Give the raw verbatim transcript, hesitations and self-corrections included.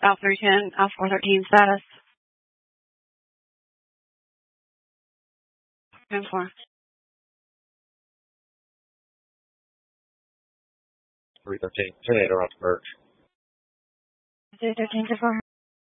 Alpha three ten, Alpha four thirteen status. ten four. three thirteen, ten eight, are on the merge. three thirteen to four.